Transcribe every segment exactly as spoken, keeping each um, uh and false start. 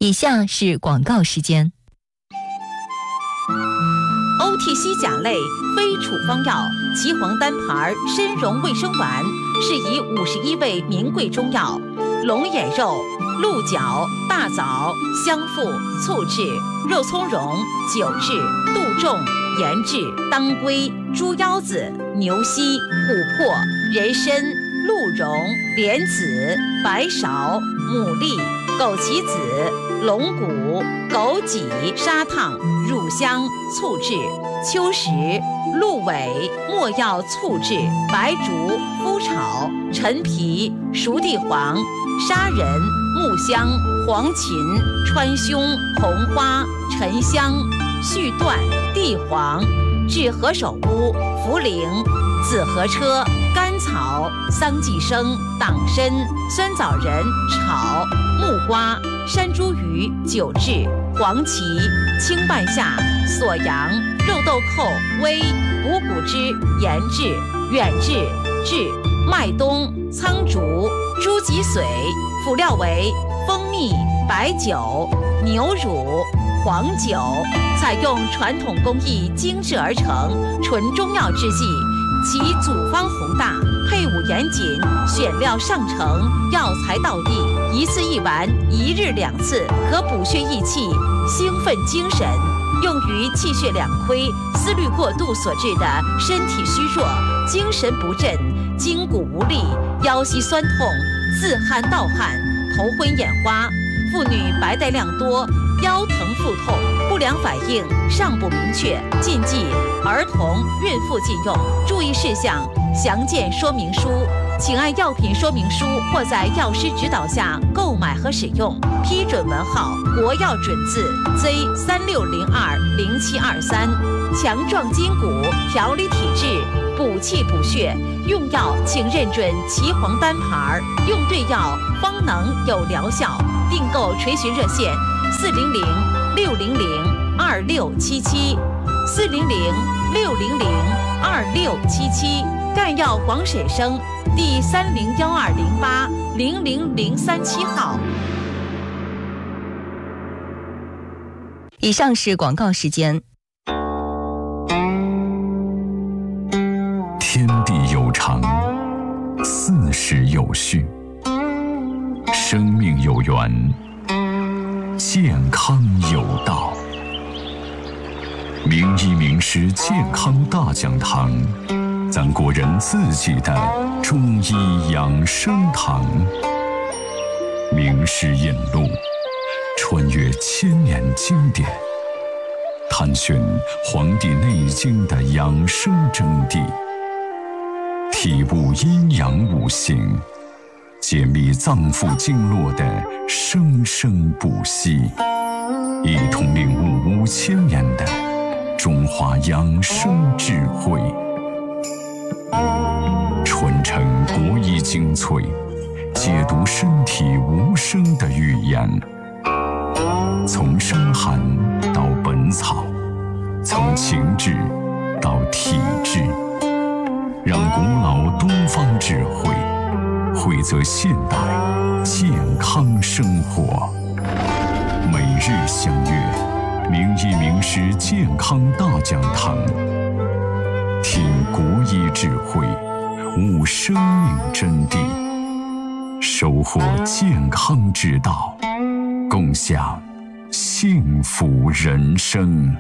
以下是广告时间。 O T C 甲类非处方药岐黄单牌参茸卫生丸，是以五十一味名贵中药龙眼肉、鹿角、大枣、香附、醋制、肉苁蓉、酒制、杜仲、盐制、当归、猪腰子、牛膝、琥珀、人参、鹿茸、莲子、白芍、牡蛎、枸杞子、龙骨、枸杞、砂糖、乳香、醋制、秋实、鹿尾、没药醋制、白术、麸炒、陈皮、熟地黄、砂仁、木香、黄芩、川芎、红花、沉香、续断、地黄、治何首乌、茯苓、紫河车、甘草、桑寄生、党参、酸枣仁炒、木瓜、山茱萸酒制、黄芪、青半夏、锁阳、肉豆蔻、煨、五谷汁研制、远志制、麦冬、苍竹、猪脊髓，辅料为蜂蜜、白酒、牛乳、黄酒，采用传统工艺精制而成，纯中药制剂，其组方宏大，配伍严谨，选料上乘，药材到地，一次一丸，一日两次，可补血益气，兴奋精神。用于气血两亏、思虑过度所致的身体虚弱、精神不振、筋骨无力、腰膝酸痛、自汗盗汗、头昏眼花，妇女白带量多、腰疼腹痛、不良反应尚不明确，禁忌儿童、孕妇禁用。注意事项详见说明书，请按药品说明书或在药师指导下购买和使用。批准文号国药准字 Z 三六零二零七二三，强壮筋骨，调理体质，补气补血。用药请认准岐黄单牌，用对药方能有疗效。订购垂询热线四零零六零零二六七七四零零六零零二六七七，赣药广审生第三零幺二零八零零零三七号。 以上是广告时间。 天地有常，四时有序，生命有源，健康有道。名医名师健康大讲堂，咱国人自己的中医养生堂。名师引路，穿越千年经典，探寻《黄帝内经》的养生真谛，体悟阴阳五行，解密脏腑经络的生生不息，一同领悟五千年的中华养生智慧，传承国医精粹，解读身体无声的语言。从伤寒到本草，从情志到体质，让古老东方智慧汇泽现代健康生活。每日相约名医名师健康大讲堂，听国医智慧，悟生命真谛，收获健康之道，共享幸福人生。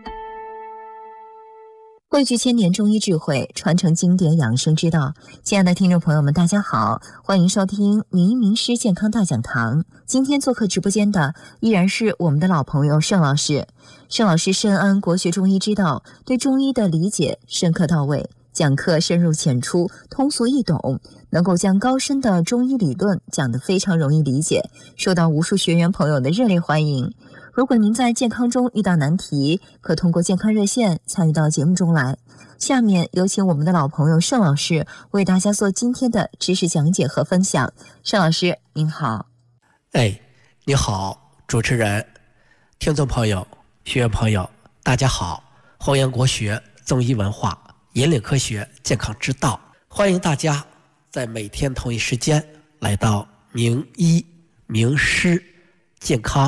汇聚千年中医智慧，传承经典养生之道。亲爱的听众朋友们，大家好，欢迎收听名医名师健康大讲堂。今天做客直播间的依然是我们的老朋友盛老师。盛老师深谙国学中医之道，对中医的理解深刻到位，讲课深入浅出，通俗易懂，能够将高深的中医理论讲得非常容易理解，受到无数学员朋友的热烈欢迎。如果您在健康中遇到难题，可通过健康热线参与到节目中来。下面有请我们的老朋友盛老师为大家做今天的知识讲解和分享。盛老师您好。 哎，你好，主持人、听众朋友、学员朋友，大家好，弘扬国学、中医文化，引领科学健康之道，欢迎大家在每天同一时间来到名医名师健康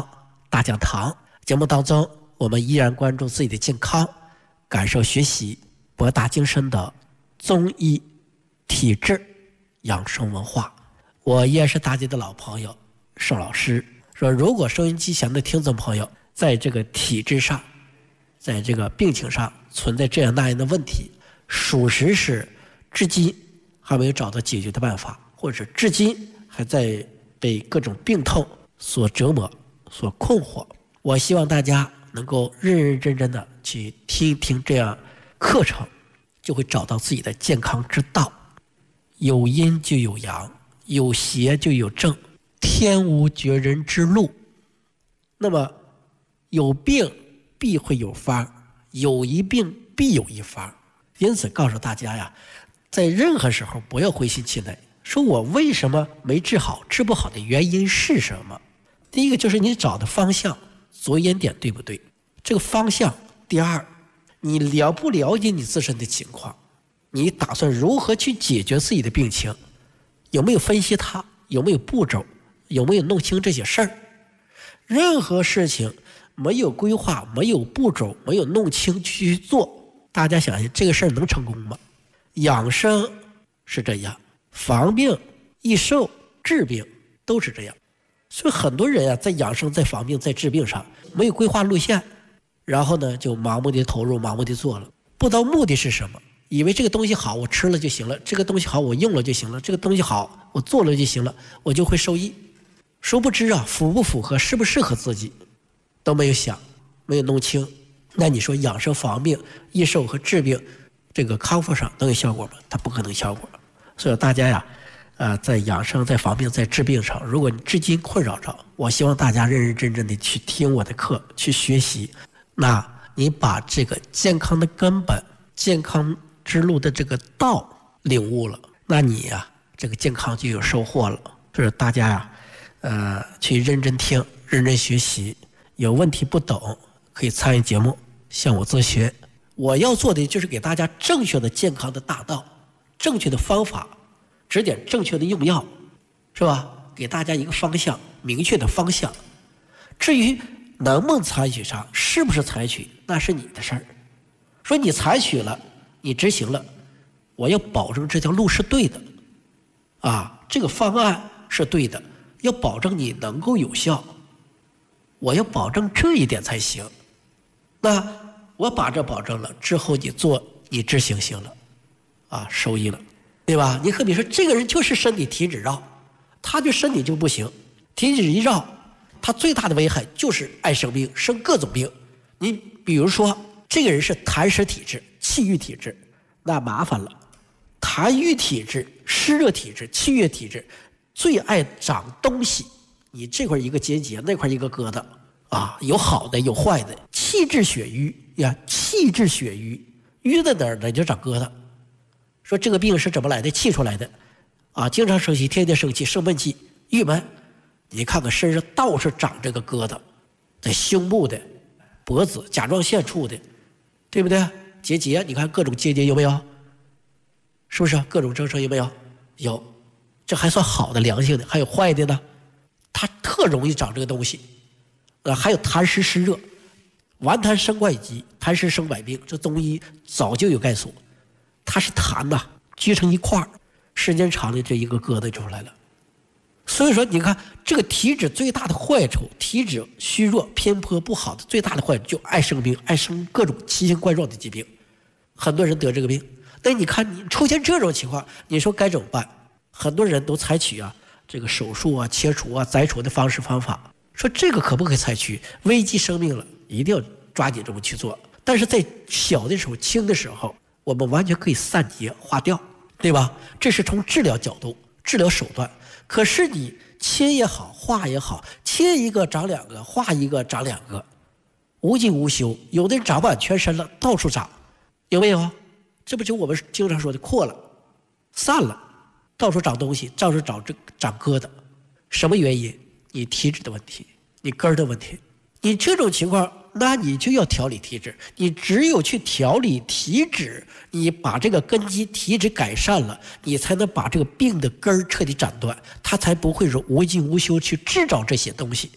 大讲堂。节目当中，我们依然关注自己的健康，感受学习博大精深的中医体质养生文化。我依然是大家的老朋友邵老师，说如果收音机前的听众朋友在这个体质上，在这个病情上存在这样那样的问题，属实是至今还没有找到解决的办法，或者至今还在被各种病痛所折磨所困惑，我希望大家能够认认真真的去听一听这样课程，就会找到自己的健康之道。有阴就有阳，有邪就有正，天无绝人之路。那么有病必会有方，有一病必有一方。因此告诉大家呀，在任何时候不要灰心气馁，说我为什么没治好，治不好的原因是什么？第一个就是你找的方向着眼点对不对，这个方向。第二，你了不了解你自身的情况，你打算如何去解决自己的病情，有没有分析它，有没有步骤，有没有弄清这些事儿。任何事情没有规划，没有步骤，没有弄清去做，大家想想这个事儿能成功吗？养生是这样，防病益寿治病都是这样。所以很多人啊，在养生在防病在治病上没有规划路线，然后呢就盲目的投入，盲目的做了，不知道目的是什么，以为这个东西好我吃了就行了，这个东西好我用了就行了，这个东西好我做了就行了，我就会受益。殊不知啊，符不符合，适不适合自己都没有想，没有弄清。那你说养生防病益寿和治病这个康复上能有效果吗？它不可能效果。所以大家呀呃，在养生在防病在治病上，如果你至今困扰着，我希望大家认认真真的去听我的课，去学习。那你把这个健康的根本健康之路的这个道领悟了，那你呀这个健康就有收获了。就是大家呀呃，去认真听认真学习，有问题不懂可以参与节目向我咨询。我要做的就是给大家正确的健康的大道，正确的方法，指点正确的用药，是吧？给大家一个方向，明确的方向。至于能不能采取上，是不是采取，那是你的事儿。说你采取了，你执行了，我要保证这条路是对的，啊，这个方案是对的，要保证你能够有效，我要保证这一点才行。那我把这保证了之后，你做你执行行了，啊，收益了。对吧？你可比说这个人就是身体体脂绕，他就身体就不行，体脂一绕，他最大的危害就是爱生病，生各种病。你比如说这个人是痰湿体质、气郁体质，那麻烦了。痰郁体质、湿热体质、气郁体质最爱长东西，你这块一个结节，那块一个疙瘩啊，有好的有坏的。气滞血瘀呀，气滞血瘀，瘀在哪儿呢？就长疙瘩。说这个病是怎么来的？气出来的啊，经常生气，天天生气，生闷气，郁闷。你看看身上倒是长这个疙瘩，在胸部的、脖子、甲状腺处的，对不对？结节，你看各种结节有没有？是不是各种增生有没有？有，这还算好的良性的，还有坏的呢。它特容易长这个东西啊，还有痰湿湿热，顽痰生怪疾，痰湿生百病，这中医早就有概述。它是痰呐、啊，聚成一块，时间长的这一个疙瘩出来了。所以说，你看这个体脂最大的坏处，体脂虚弱偏颇不好的最大的坏处，就爱生病，爱生各种奇形怪状的疾病。很多人得这个病，但你看你出现这种情况，你说该怎么办？很多人都采取啊这个手术啊、切除啊、摘除的方式方法。说这个可不可以采取？危及生命了，一定要抓紧这么去做。但是在小的时候、轻的时候，我们完全可以散结化掉，对吧？这是从治疗角度、治疗手段。可是你切也好，化也好，切一个长两个，化一个长两个，无尽无休。有的人长满全身了，到处长，有没有？这不就我们经常说的扩了、散了，到处长东西，到处长这长疙瘩。什么原因？你体质的问题，你根儿的问题。你这种情况，那你就要调理体质。你只有去调理体质，你把这个根基体质改善了，你才能把这个病的根儿彻底斩断，它才不会说无尽无休去制造这些东西，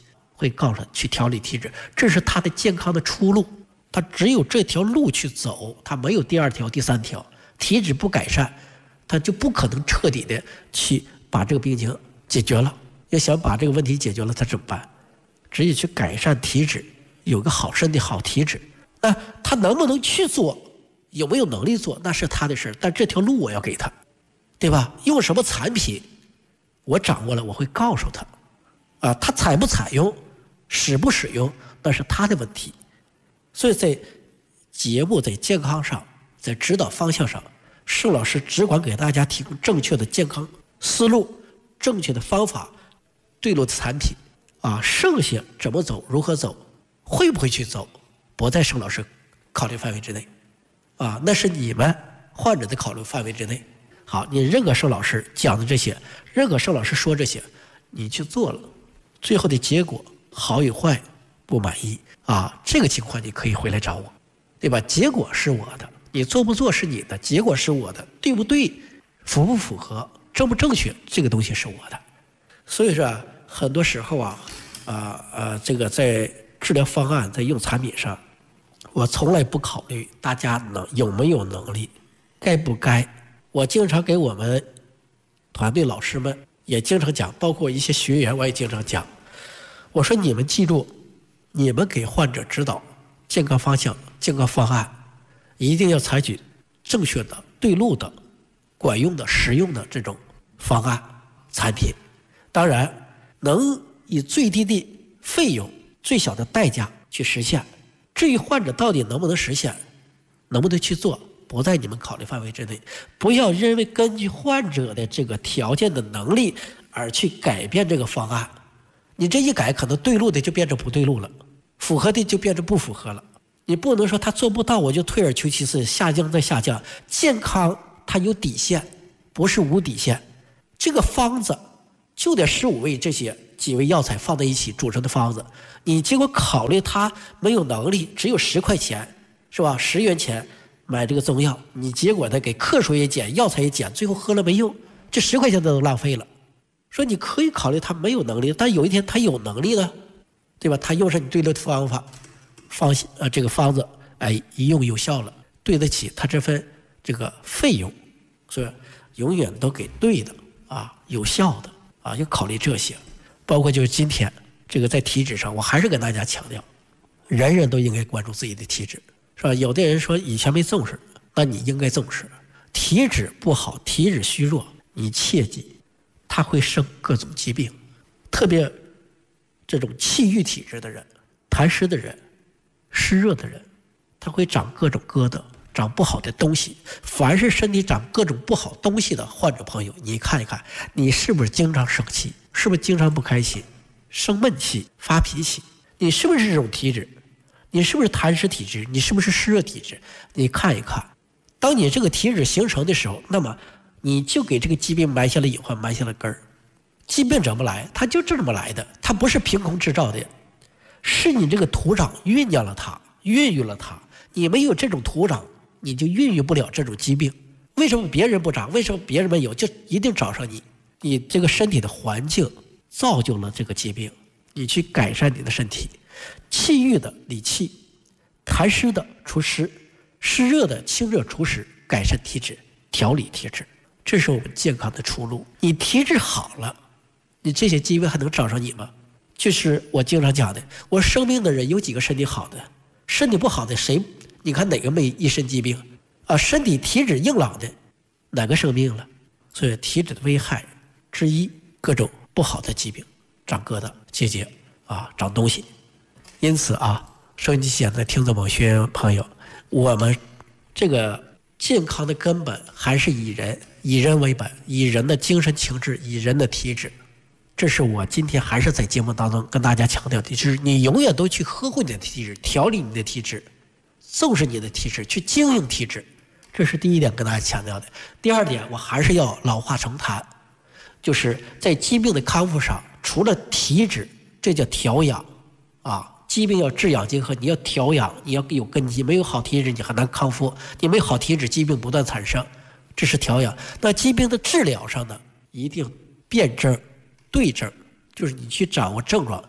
会告诉他去调理体质，这是他的健康的出路，他只有这条路去走，他没有第二条第三条。体质不改善，他就不可能彻底的去把这个病情解决了。要想把这个问题解决了，他怎么办？只有去改善体质，有个好身体好体质。那他能不能去做，有没有能力做，那是他的事，但这条路我要给他，对吧？用什么产品我掌握了，我会告诉他啊，他采不采用，使不使用，那是他的问题。所以在节目在健康上，在指导方向上，盛老师只管给大家提供正确的健康思路，正确的方法，对路的产品啊，剩下怎么走，如何走，会不会去走，不在盛老师考虑范围之内啊，那是你们患者的考虑范围之内。好，你认可盛老师讲的这些，认可盛老师说这些，你去做了，最后的结果好与坏不满意啊，这个情况你可以回来找我，对吧？结果是我的，你做不做是你的，结果是我的，对不对，符不符合，正不正确，这个东西是我的。所以说很多时候啊啊呃这个在治疗方案在用产品上，我从来不考虑大家能有没有能力，该不该。我经常给我们团队老师们也经常讲，包括一些学员我也经常讲，我说你们记住，你们给患者指导健康方向健康方案，一定要采取正确的对路的管用的实用的这种方案产品，当然能以最低的费用最小的代价去实现。至于患者到底能不能实现，能不能去做，不在你们考虑范围之内。不要认为根据患者的这个条件的能力而去改变这个方案，你这一改可能对路的就变成不对路了，符合的就变成不符合了。你不能说他做不到我就退而求其次，下降再下降。健康它有底线，不是无底线。这个方子就得十五味这些几味药材放在一起组成的方子，你结果考虑他没有能力，只有十块钱是吧，十元钱买这个中药，你结果呢给克数也减，药材也减，最后喝了没用，这十块钱都浪费了。说你可以考虑他没有能力，但有一天他有能力呢，对吧？他用上你对的方法，方呃这个方子哎一用有效了，对得起他这份这个费用，所以永远都给对的啊，有效的啊，要考虑这些。包括就是今天这个在体质上，我还是跟大家强调，人人都应该关注自己的体质。是吧？有的人说以前没重视，那你应该重视。体质不好，体质虚弱，你切记，它会生各种疾病，特别这种气郁体质的人、痰湿的人、湿热的人，他会长各种疙瘩，长不好的东西。凡是身体长各种不好东西的患者朋友，你看一看，你是不是经常生气？是不是经常不开心、生闷气、发脾气？你是不是这种体质？你是不是痰湿体质？你是不是湿热体质？你看一看，当你这个体质形成的时候，那么你就给这个疾病埋下了隐患，埋下了根儿。疾病怎么来？它就这么来的，它不是凭空制造的，是你这个土壤酝酿了它，孕育了它。你没有这种土壤，你就孕育不了这种疾病。为什么别人不长？为什么别人没有？就一定找上你。你这个身体的环境造就了这个疾病，你去改善你的身体。气郁的理气，痰湿的除湿，湿热的清热除湿，改善体质，调理体质，这是我们健康的出路。你体质好了，你这些疾病还能找上你吗？就是我经常讲的，我生病的人有几个身体好的？身体不好的谁？你看哪个没一身疾病啊？身体体质硬朗的哪个生病了？所以体质的危害之一，各种不好的疾病，长疙瘩、结节啊，长东西。因此啊，收音机前的听众们、学员朋友，我们这个健康的根本还是以人，以人为本，以人的精神情志，以人的体质。这是我今天还是在节目当中跟大家强调的，就是你永远都去呵护你的体质，调理你的体质，重视你的体质，去经营体质，这是第一点跟大家强调的。第二点，我还是要老话重谈，就是在疾病的康复上，除了体质，这叫调养啊。疾病要治养结合，你要调养，你要有根基。没有好体质，你很难康复。你没有好体质，疾病不断产生，这是调养。那疾病的治疗上呢，一定辨证、对症，就是你去掌握症状，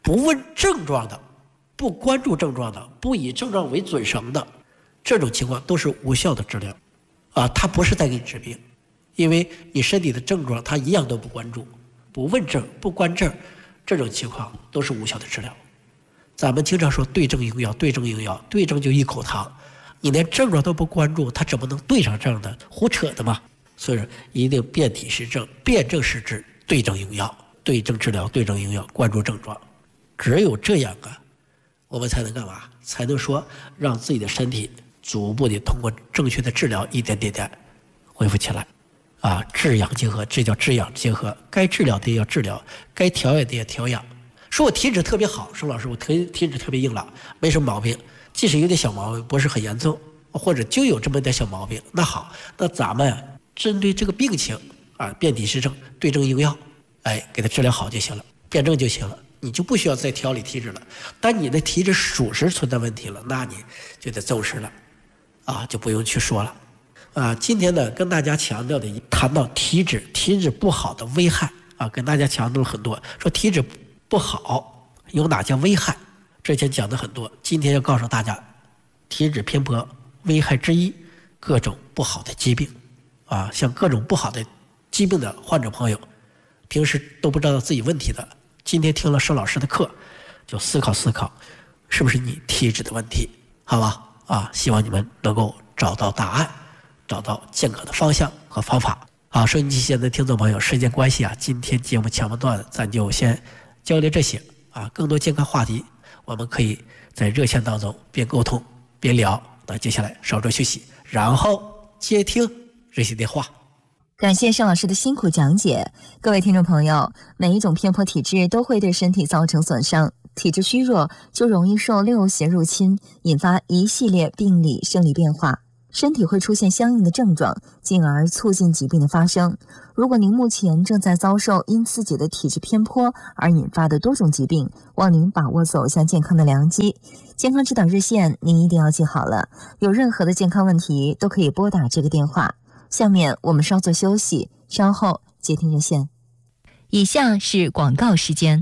不问症状的，不关注症状的，不以症状为准绳的，这种情况都是无效的治疗啊，它不是在给你治病，因为你身体的症状它一样都不关注，不问症不关症，这种情况都是无效的治疗。咱们经常说对症用药，对症用药，对症就一口汤，你连症状都不关注，它怎么能对上症呢？胡扯的嘛！所以说一定辨体施症，辨证施治，对症用药，对症治疗，对症用药，关注症状。只有这样啊，我们才能干嘛？才能说让自己的身体逐步的通过正确的治疗，一点点点恢复起来。啊，治养结合，这叫治养结合。该治疗的要治疗，该调养的也调养。说我体质特别好，说老师我体体质特别硬朗，没什么毛病，即使有点小毛病，不是很严重，或者就有这么点小毛病，那好，那咱们针对这个病情啊，辨体施症，对症用药，哎，给它治疗好就行了，辨证就行了，你就不需要再调理体质了。但你的体质属实存在问题了，那你就得重视了，啊，就不用去说了。啊，今天呢，跟大家强调的，谈到体质，体质不好的危害啊，跟大家强调了很多，说体质不好有哪些危害？之前讲的很多，今天要告诉大家，体质偏颇危害之一，各种不好的疾病，啊，像各种不好的疾病的患者朋友，平时都不知道自己问题的，今天听了施老师的课，就思考思考，是不是你体质的问题？好吧，啊，希望你们能够找到答案，找到健康的方向和方法。好，收音机前的听众朋友，时间关系啊，今天节目前半段咱就先交流这些啊，更多健康话题，我们可以在热线当中边沟通边聊。那接下来稍作休息，然后接听热线电话。 感谢盛老师的辛苦讲解。各位听众朋友，每一种偏颇体质都会对身体造成损伤，体质虚弱就容易受六邪入侵，引发一系列病理生理变化，身体会出现相应的症状，进而促进疾病的发生。如果您目前正在遭受因自己的体质偏颇而引发的多种疾病，望您把握走向健康的良机。健康指导热线您一定要记好了，有任何的健康问题都可以拨打这个电话。下面我们稍作休息，稍后接听热线。以下是广告时间。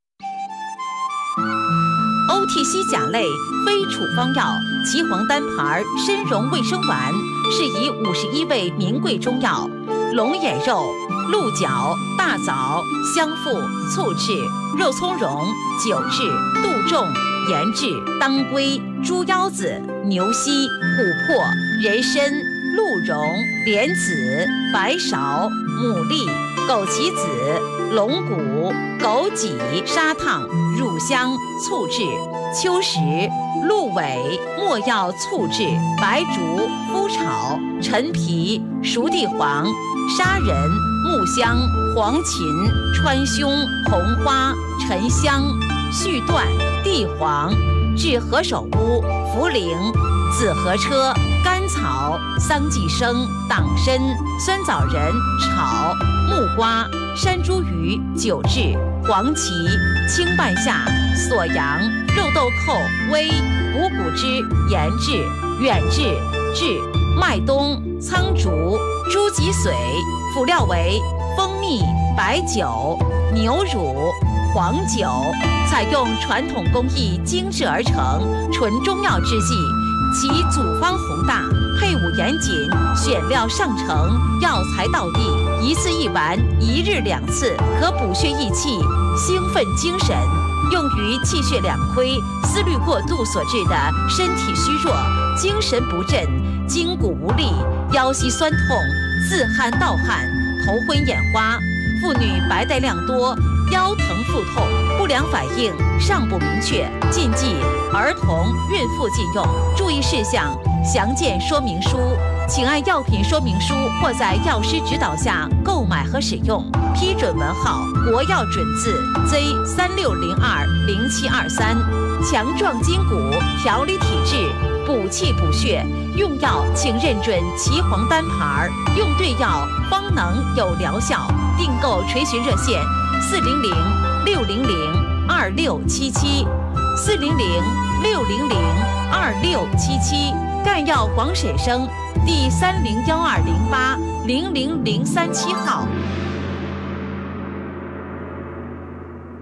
O T C 甲类非处方药岐黄单牌参茸卫生丸，是以五十一味名贵中药龙眼肉、鹿角、大枣、香附、醋制、肉苁蓉、酒制、杜仲、盐制、当归、猪腰子、牛膝、琥珀、人参、鹿茸、莲子、白芍、牡蛎、枸杞子、龙骨、枸杞、砂糖、乳香、醋制、秋实、鹿尾、没药醋制、白术、麸炒、陈皮、熟地黄、砂仁、木香、黄芩、川芎、红花、沉香、续断、地黄、治何首乌、茯苓、紫河车、甘草、桑寄生、党参、酸枣仁炒、木瓜、山茱萸酒制、黄芪、青半夏、锁阳、肉豆蔻、微、五谷汁、盐制、远志、制、麦冬、苍竹、猪脊髓，辅料为蜂蜜、白酒、牛乳、黄酒，采用传统工艺精制而成，纯中药制剂，其组方宏大，配伍严谨，选料上乘，药材到地，一次一丸，一日两次，可补血益气，兴奋精神。用于气血两亏、思虑过度所致的身体虚弱、精神不振、筋骨无力、腰膝酸痛、自汗盗汗、头昏眼花，妇女白带量多、腰疼腹痛、不良反应尚不明确，禁忌儿童、孕妇禁用。注意事项详见说明书，请按药品说明书或在药师指导下购买和使用。批准文号国药准字 Z 三六零二零七二三，强壮筋骨，调理体质，补气补血。用药请认准岐黄单牌，用对药方能有疗效。订购垂询热线四零零六零零二六七七四零零六零零二六七七，赣药广审生第三零幺二零八零零零三七号。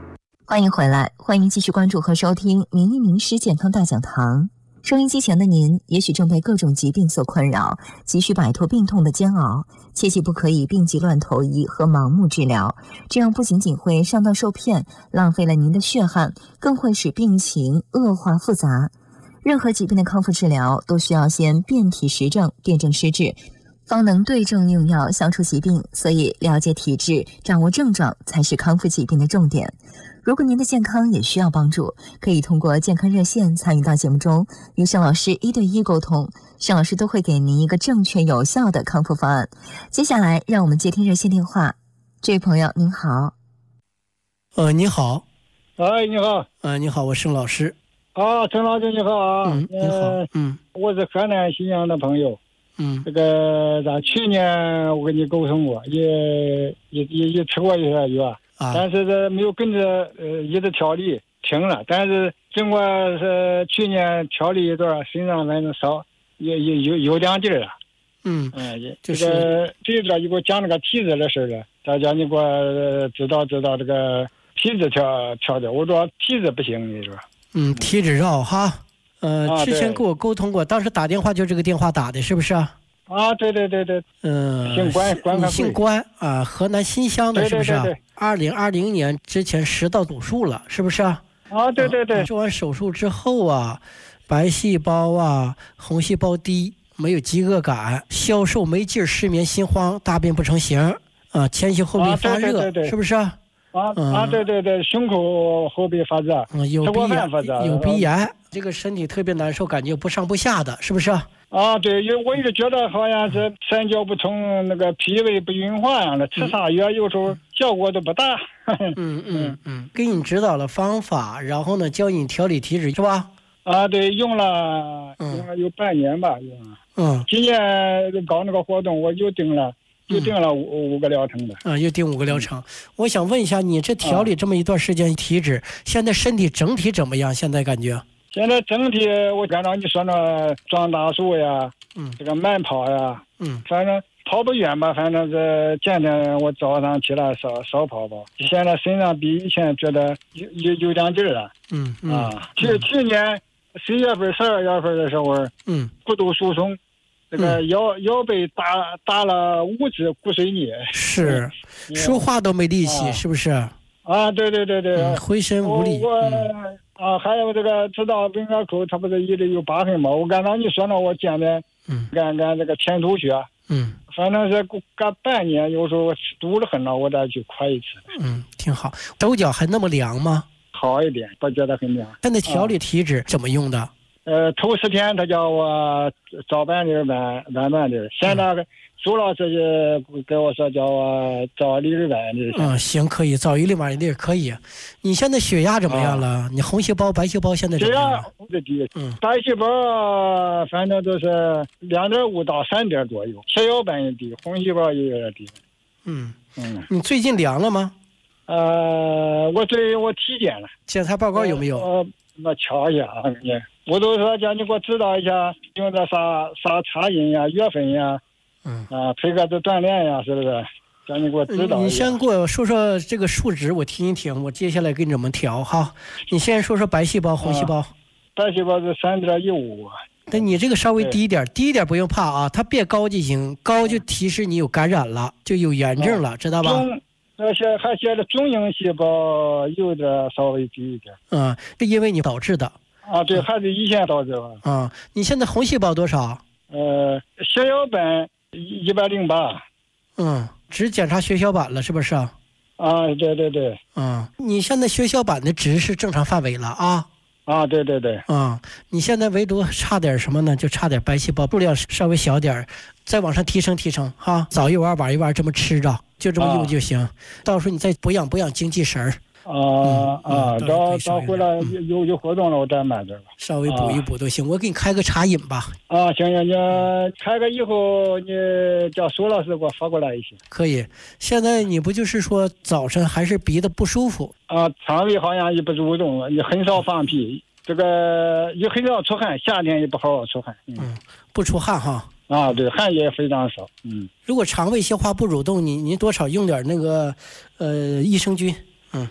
欢迎回来，欢迎继续关注和收听名医名师健康大讲堂。收音机前的您，也许正被各种疾病所困扰，急需摆脱病痛的煎熬，切记不可以病急乱投医和盲目治疗，这样不仅仅会上当受骗，浪费了您的血汗，更会使病情恶化复杂。任何疾病的康复治疗都需要先辨体实证，辨证施治，方能对症用药，消除疾病。所以了解体质，掌握症状才是康复疾病的重点。如果您的健康也需要帮助，可以通过健康热线参与到节目中，与盛老师一对一沟通，盛老师都会给您一个正确有效的康复方案。接下来让我们接听热线电话。这位朋友您好。 呃，你好。 哎，你好。 呃，你好，我盛老师。 啊，陈老师你好啊。 嗯，你好。嗯， 我是河南信阳的朋友。 嗯， 这个咱去年我跟你沟通过，也也也也吃过一些药。啊、但是这没有跟着呃一直调理停了，但是尽管是去年调理一段，身上反正少也也有有两劲儿了。 嗯嗯， 就是、这个这个你给我讲这个体质的事儿了，大家你给我知道知道这个体质调调的，我说体质不行，你说。 嗯，体质绕哈，呃， 啊、 之前跟我沟通过，当时打电话就这个电话打的，是不是啊？ 啊，对对对对， 嗯， 姓关，关你姓关啊，河南新乡的，是不是啊？二零二零年之前食道堵住了，是不是啊？ 啊，对对对。 啊、做完手术之后啊，白细胞啊，红细胞低，没有饥饿感，消瘦没劲儿，失眠心慌，大便不成形啊，前胸后背发热， 啊、对对对对是不是啊？ 啊、嗯、啊，对对对，胸口后背发热， 嗯，有鼻炎， 发热有鼻炎，这个身体特别难受，感觉不上不下的，是不是啊？ 啊，对，因为我一直觉得好像是三焦不通，那个脾胃不运化样的，吃啥药有时候效果都不大。 嗯嗯嗯，给你指导了方法，然后呢，教你调理体质，是吧？ 啊，对，用了用了有半年吧，用了。 嗯。 今年搞那个活动，我又订了，又订了五、嗯、五个疗程的。 啊，又订五个疗程。我想问一下，你这调理这么一段时间体质，啊、现在身体整体怎么样？现在感觉？ 现在整体，我按照你说那撞大树呀， 嗯， 这个慢跑呀， 嗯， 反正跑不远吧，反正是天天我早上起来少少跑跑。现在身上比以前觉得有有有点劲儿了， 嗯嗯啊，去、嗯、去年十月份、十二月份的时候， 嗯， 骨头疏松，这个腰、嗯、腰背打打了五次骨髓泥， 是，嗯、说话都没力气，啊、是不是？ 啊，对对对对， 嗯、浑身无力。 我。我嗯啊，还有这个知道文革口，它不是一直有疤痕吗？我刚才你说呢，我见的， 嗯， 干干这个前凸穴， 嗯， 反正是干半年，有时候堵得很了，我再去夸一次。 嗯，挺好。手脚还那么凉吗？ 好一点，不觉得很凉。 现在调理体质怎么用的？ 啊、呃，头十天他叫我早半粒儿晚晚半粒儿，现在个。周老师就跟我说叫我早一粒晚粒。 嗯，行，可以早一粒晚一粒可以。你现在血压怎么样了？啊、你红细胞、白细胞现在怎么样？ 血压低，嗯，白细胞反正都是两点五到三点左右，血小板也低，红细胞也有点低。 嗯嗯，你最近量了吗？ 呃，我最近我体检了， 检查报告有没有？ 呃，我瞧一下啊，你，我都说叫你给我指导一下，用的啥啥茶饮呀、月粉呀。 嗯啊，配合着锻炼呀，是不是？叫你给我指导一下。 你先给我说说这个数值，我听一听，我接下来给你怎么调哈。你先说说白细胞、红细胞。啊、 白细胞是三点一五。 但你这个稍微低一点，低一点不用怕啊，它别高就行，高就提示你有感染了，就有炎症了，啊、知道吧？ 而且还写着中型细胞有点稍微低一点。 嗯，是因为你导致的。 啊，对，还是乙酰导致吧。 啊，你现在红细胞多少？ 呃，血小板。一百零八， 嗯，只检查血小板了，是不是啊？ 啊，对对对， 嗯，你现在血小板的值是正常范围了啊？ 啊，对对对， 啊、嗯，你现在唯独差点什么呢？就差点白细胞数量稍微小点，再往上提升提升哈，早一碗晚一碗这么吃着，就这么用就行。啊、到时候你再补养补养精气神儿。 啊啊，到到回来有有活动了，我再买点吧。 稍微补一补都行，我给你开个茶饮吧。 啊，行行，你开个以后你叫苏老师给我发过来一些。 可以。现在你不就是说早晨还是鼻子不舒服？ 啊，肠胃好像也不蠕动，你很少放屁，这个也很少出汗，夏天也不好好出汗。嗯， 嗯不出汗哈。 啊，对，汗也非常少。嗯， 如果肠胃消化不蠕动，你你多少用点那个，呃，益生菌。嗯。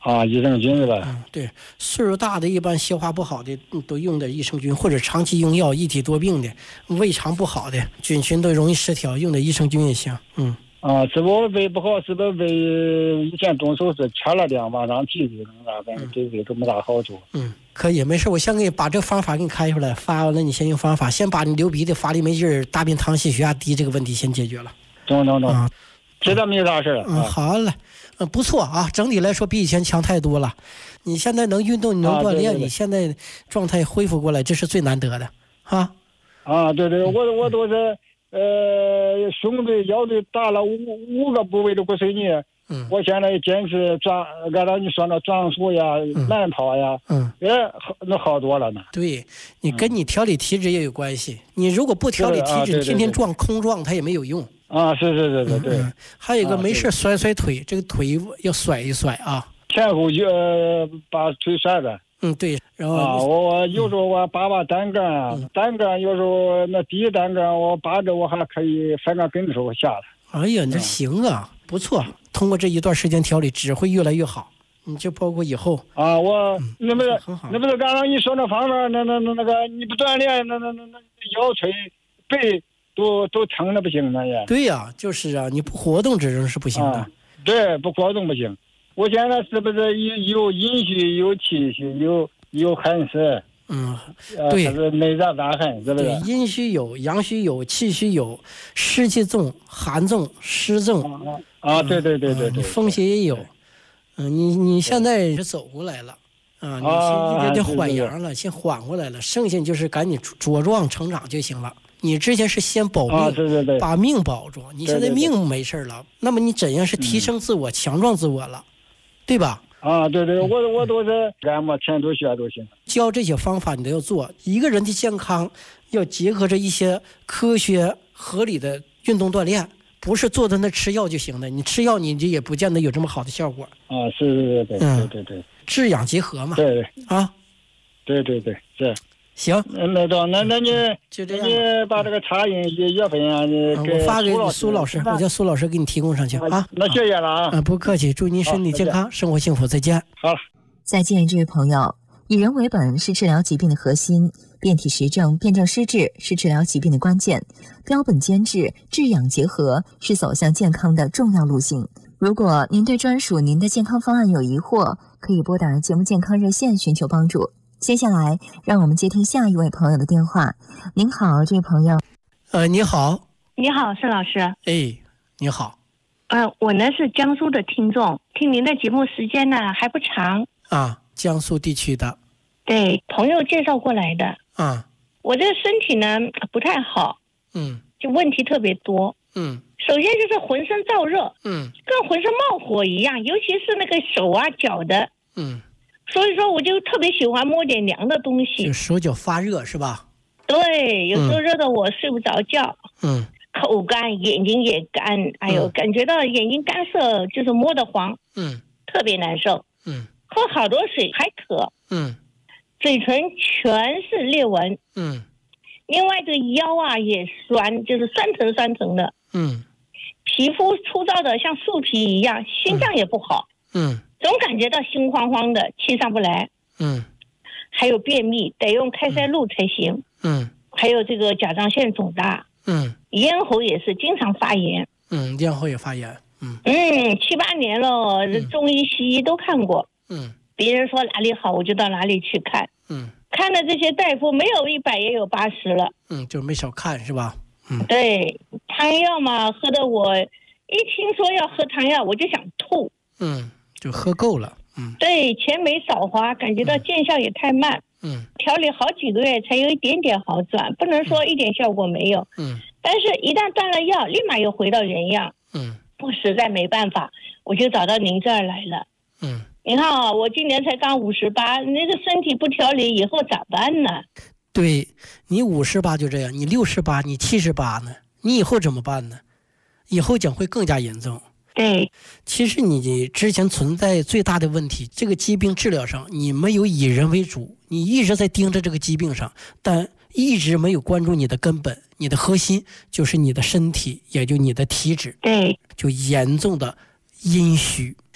啊，益生菌是吧？ 嗯，对，岁数大的一般消化不好的都用点益生菌，或者长期用药、一体多病的、胃肠不好的、菌群都容易失调，用点益生菌也行。嗯。 啊，是我胃不好，是不是胃以前动手术切了两往上提的，那反正对胃都没啥好处。 嗯，可以，没事，我先给你把这方法给你开出来，发完了你先用方法，先把你流鼻涕、乏力没劲儿、大便溏稀、血压低这个问题先解决了。 中中中， 啊， 这倒没啥事了。 嗯，好嘞，嗯，不错啊，整体来说比以前强太多了。你现在能运动，你能锻炼，啊、对对对，你现在状态恢复过来，这是最难得的啊。 啊，对对，我我都是。呃，胸椎、腰椎打了五五个部位的骨髓泥。嗯，我现在坚持转，按照你说的转速呀、慢跑呀，嗯，哎，那好多了呢。 对，你跟你调理体质也有关系。你如果不调理体质，啊、对对对，天天撞空撞，它也没有用。 啊，是是是是，对。 嗯、还有一个没事甩甩腿，这个腿要甩一甩啊。 前后就、呃、把腿甩着。 嗯，对，然后啊，我有时候我扒扒单杠啊，嗯、单杠有时候那低单杠我扒着我还可以翻个跟头下来。 哎呀，你这行啊，嗯、不错。通过这一段时间调理，只会越来越好。你就包括以后啊，我、嗯、那不是那不是刚刚你说那方法，那那那那个你不锻炼，那那那那腰椎背都都疼的不行那也。 对呀、啊，就是啊，你不活动这人是不行的。 啊、对，不活动不行。我现在是不是有有阴虚、有气虚、有有寒湿？ 嗯，对， 呃、是内脏大寒，是不是？ 对，阴虚有，阳虚有，气虚有，湿气重、寒重、湿重。 啊, 啊，对对对对对， 风邪也有。嗯，你你现在是走过来了，啊，你先有点缓阳了，先缓过来了，剩下就是赶紧茁壮成长就行了。你之前是先保命， 啊、对对对， 把命保住，你现在命没事了，对对对，那么你怎样是提升自我、嗯、强壮自我了？对吧？ 啊，对对，我我都是按摩、前头穴都行。 教这些方法你都要做。一个人的健康要结合着一些科学合理的运动锻炼，不是坐在那吃药就行的。你吃药，你这也不见得有这么好的效果。 啊，是是是，对对对对， 治养结合嘛。 对对啊， 对对对是。 行， 那到那那你就这样， 你把这个茶叶月份啊，你给、 嗯、我发给苏老师，我叫苏老师给你提供上去啊。 那谢谢了啊， 啊，不客气，祝您身体健康，生活幸福，再见。 好了， 再见，这位朋友。以人为本是治疗疾病的核心，辩体实证、辩证施治是治疗疾病的关键，标本兼治、治养结合是走向健康的重要路径。如果您对专属您的健康方案有疑惑，可以拨打节目健康热线寻求帮助。接下来，让我们接听下一位朋友的电话。您好，这位朋友。 呃，你好。 你好，盛老师。 哎，你好。 呃，我呢是江苏的听众，听您的节目时间呢还不长。 啊，江苏地区的。 对，朋友介绍过来的。 啊。 我这个身体呢不太好。 嗯。 就问题特别多。 嗯。 首先就是浑身燥热。 嗯。 跟浑身冒火一样，尤其是那个手啊脚的。 嗯。 所以说我就特别喜欢摸点凉的东西。 就手脚发热是吧？ 对，有时候热的我睡不着觉。 嗯。 口干，眼睛也干，哎呦、嗯、感觉到眼睛干涩，就是摸得黄。 嗯。 特别难受。 嗯。 喝好多水还渴。 嗯。 嘴唇全是裂纹。 嗯。 另外这个腰啊也酸，就是酸疼酸疼的。 嗯。 皮肤粗糙的像树皮一样，心脏也不好。 嗯。 总感觉到心慌慌的，气上不来。 嗯。 还有便秘，得用开塞露才行。 嗯。 还有这个甲状腺肿大。 嗯。 咽喉也是经常发炎。 嗯，咽喉也发炎。嗯。 嗯，七八年了，嗯、中医西医都看过。 嗯。 别人说哪里好，我就到哪里去看。 嗯。 看的这些大夫没有一百也有八十了。 嗯，就没少看是吧？嗯。 对，汤药嘛，喝的我一听说要喝汤药，我就想吐。 嗯。就喝够了。嗯。 对，钱没少花，感觉到见效也太慢。 嗯。 调理好几个月才有一点点好转，不能说一点效果没有。 嗯。 但是一旦断了药，立马又回到原样。 嗯。 我实在没办法，我就找到您这儿来了。 嗯。 你看啊，我今年才刚五十八，那个身体不调理，以后咋办呢？ 对，你五十八就这样，你六十八，你七十八呢？你以后怎么办呢？以后将会更加严重。 对， 其实你之前存在最大的问题，这个疾病治疗上你没有以人为主，你一直在盯着这个疾病上，但一直没有关注你的根本，你的核心就是你的身体，也就你的体质。 对， 就严重的阴虚。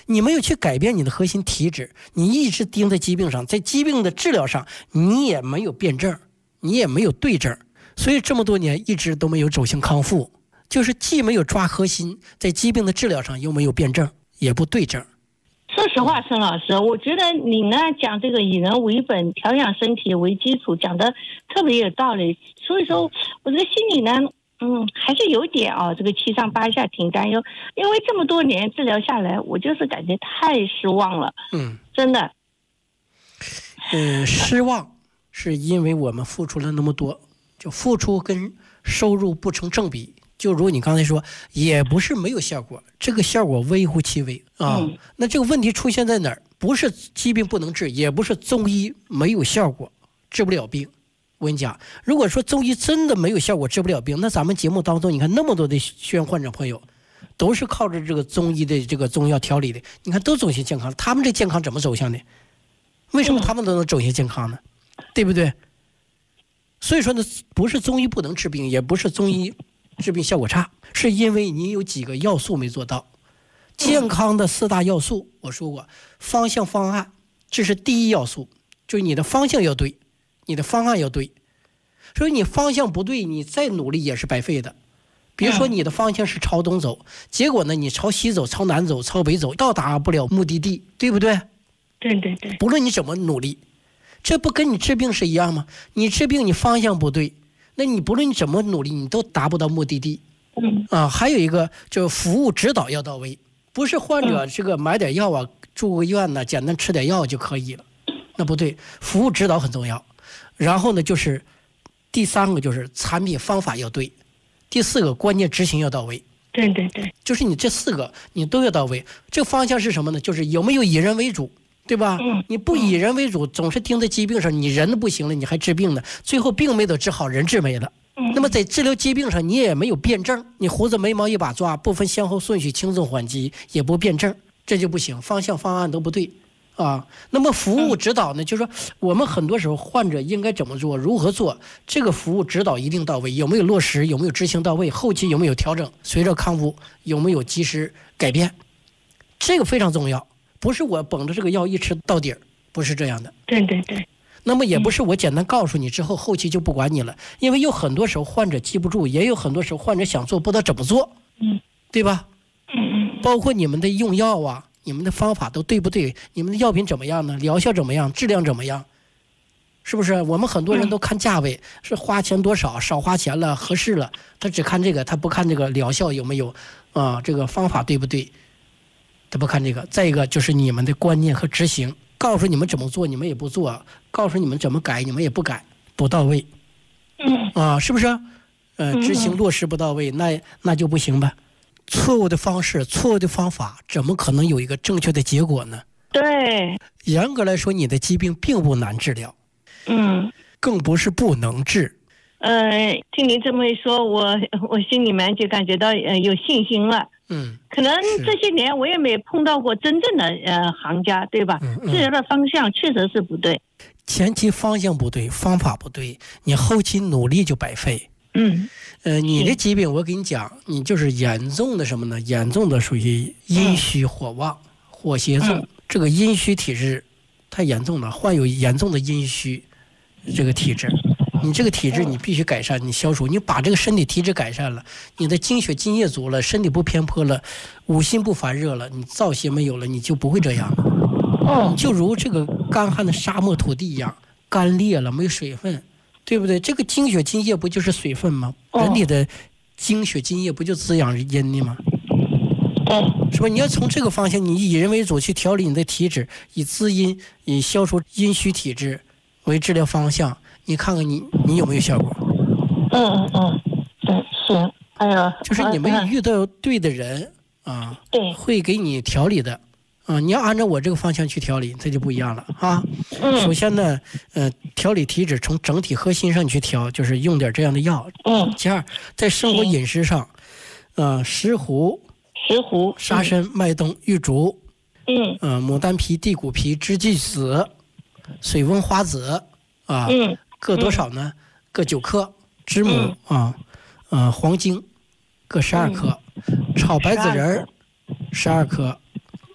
你没有去改变你的核心体质，你一直盯在疾病上，在疾病的治疗上你也没有辩证，你也没有对症，所以这么多年一直都没有走向康复，就是既没有抓核心，在疾病的治疗上又没有辩证，也不对症。 说实话，孙老师，我觉得你呢讲这个以人为本，调养身体为基础，讲的特别有道理。所以说，我这个心里呢，嗯，还是有点啊，这个七上八下，挺担忧。因为这么多年治疗下来，我就是感觉太失望了。 嗯， 真的。 嗯，失望是因为我们付出了那么多，就付出跟收入不成正比。就如你刚才说，也不是没有效果，这个效果微乎其微啊。 嗯、 那这个问题出现在哪儿？不是疾病不能治，也不是中医没有效果，治不了病。我跟你讲，如果说中医真的没有效果，治不了病，那咱们节目当中，你看那么多的血源患者朋友，都是靠着这个中医的这个中药调理的，你看都走向健康，他们这健康怎么走向的？为什么他们都能走向健康呢？嗯、对不对？所以说呢，不是中医不能治病，也不是中医治病效果差，是因为你有几个要素没做到。健康的四大要素，我说过，方向方案，这是第一要素，就是你的方向要对，你的方案要对。所以你方向不对，你再努力也是白费的。比如说你的方向是朝东走，结果呢你朝西走、朝南走、朝北走，到达不了目的地，对不对？ 对对对。 不论你怎么努力，这不跟你治病是一样吗？你治病你方向不对，那你不论你怎么努力，你都达不到目的地。 嗯啊，还有一个就是服务指导要到位，不是患者这个买点药啊，住个院呢，简单吃点药就可以了，那不对，服务指导很重要。然后呢，就是第三个就是产品方法要对，第四个关键执行要到位。 对对对， 就是你这四个你都要到位。这个方向是什么呢？就是有没有以人为主，对吧？ 嗯， 你不以人为主，总是盯在疾病上，你人不行了，你还治病呢，最后病没得治好，人治没了。那么在治疗疾病上，你也没有辩证，你胡子眉毛一把抓，不分先后顺序，轻重缓急，也不辩证，这就不行，方向方案都不对啊。那么服务指导呢，就是说我们很多时候患者应该怎么做，如何做，这个服务指导一定到位，有没有落实，有没有执行到位，后期有没有调整，随着康复有没有及时改变，这个非常重要。不是我绷着这个药一吃到底儿，不是这样的。 对对对。 那么也不是我简单告诉你之后，后期就不管你了，因为有很多时候患者记不住，也有很多时候患者想做不知道怎么做， 嗯， 对吧？ 嗯嗯， 包括你们的用药啊，你们的方法都对不对？你们的药品怎么样呢？疗效怎么样？质量怎么样？是不是？我们很多人都看价位，嗯、是花钱多少，少花钱了，合适了，他只看这个，他不看这个疗效有没有啊，这个方法对不对？他不看这个。再一个就是你们的观念和执行。告诉你们怎么做，你们也不做；告诉你们怎么改，你们也不改，不到位。 嗯啊，是不是？呃，执行落实不到位，那那就不行呗。错误的方式、错误的方法，怎么可能有一个正确的结果呢？ 对。 严格来说，你的疾病并不难治疗， 嗯， 更不是不能治。 呃，听您这么一说，我我心里面就感觉到呃有信心了。 嗯， 可能这些年我也没碰到过真正的呃行家，对吧？ 嗯嗯、 治疗的方向确实是不对， 前期方向不对，方法不对，你后期努力就白费。 嗯， 呃，你的疾病我跟你讲，你就是严重的什么呢？严重的属于阴虚火旺、嗯、火邪重、嗯，这个阴虚体质太严重了，患有严重的阴虚这个体质。你这个体质你必须改善，你消除，你把这个身体体质改善了，你的精血津液足了，身体不偏颇了，五心不烦热了，你燥邪没有了，你就不会这样了。 哦， 就如这个干旱的沙漠土地一样，干裂了，没水分，对不对？这个精血津液不就是水分吗？人体的精血津液不就滋养阴的吗？ 对， 是吧？你要从这个方向，你以人为主去调理你的体质，以滋阴，以消除阴虚体质为治疗方向。你看看你你有没有效果？ 嗯嗯嗯，对，行。哎呀， 就是你们遇到对的人啊， 对， 会给你调理的啊。你要按照我这个方向去调理，这就不一样了啊。 嗯。 首先呢，呃，调理体质从整体核心上去调，就是用点这样的药。 嗯。 其二，在生活饮食上，呃，石斛、 石斛、 沙参、麦冬、玉竹， 嗯， 呃，牡丹皮、地骨皮、知己子、水翁花子啊。 嗯。 各多少呢？嗯、各九克，知母、嗯、啊，呃，黄精各十二克，嗯、炒白子仁十二克，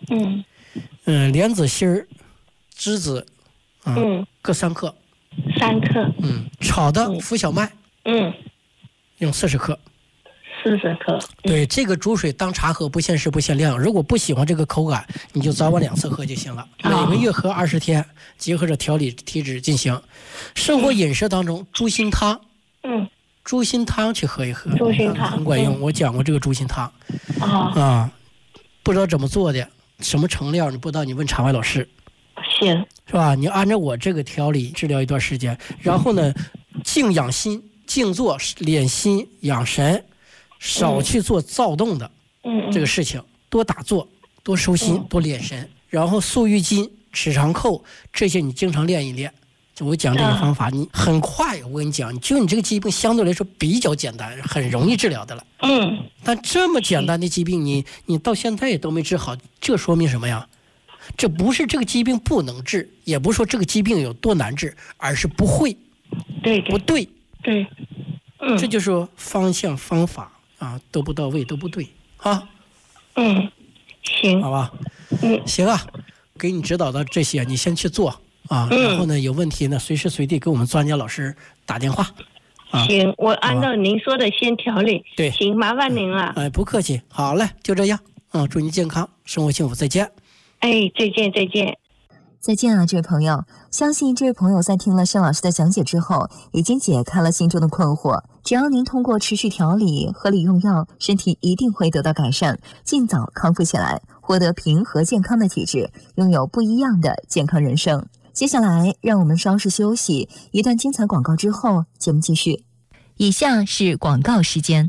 嗯嗯，莲子心儿、栀子啊， 嗯， 各三克。 三克。 嗯，炒的浮小麦。 嗯， 用四十克。 四十克。 对，这个煮水当茶喝，不限时不限量。如果不喜欢这个口感，你就早晚两次喝就行了。每个月喝二十天，结合着调理体质进行。生活饮食当中，猪心汤， 嗯， 猪心汤去喝一喝， 猪心汤很管用。我讲过这个猪心汤。 啊啊，不知道怎么做的，什么成料你不知道，你问场外老师。 行， 是吧？你按照我这个调理治疗一段时间，然后呢，静养心，静坐练心养神。少去做躁动的这个事情，多打坐，多收心，多练神，然后素浴筋、尺长扣这些你经常练一练。就我讲这个方法，你很快，我跟你讲，就你这个疾病相对来说比较简单，很容易治疗的了。 嗯， 但这么简单的疾病，你你到现在也都没治好，这说明什么呀？这不是这个疾病不能治，也不是说这个疾病有多难治，而是不会， 对， 不对， 对，嗯， 这就是说方向方法。啊，都不到位，都不对啊。 嗯，行， 好吧。 嗯， 行啊，给你指导的这些，你先去做啊。嗯、然后呢，有问题呢，随时随地给我们专家老师打电话。啊、 行，我按照您说的先调理。 对， 行，麻烦您了。 哎，不客气。好嘞，就这样。嗯，祝你健康，生活幸福，再见。 哎，再见，再见。 再见啊，这位朋友！相信这位朋友在听了申老师的讲解之后，已经解开了心中的困惑。只要您通过持续调理、合理用药，身体一定会得到改善，尽早康复起来，获得平和健康的体质，拥有不一样的健康人生。接下来，让我们稍事休息，一段精彩广告之后，节目继续。以下是广告时间。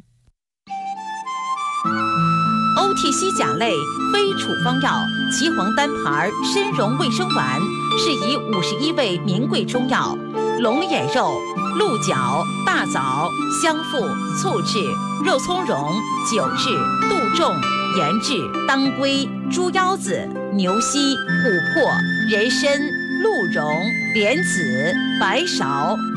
O T C 甲类非处方药岐黄单牌参茸卫生丸，是以五十一味名贵中药龙眼肉、鹿角、大枣、香附、醋制、肉苁蓉、酒制、杜仲、盐制、当归、猪腰子、牛膝、琥珀、人参、鹿茸、莲子、白芍。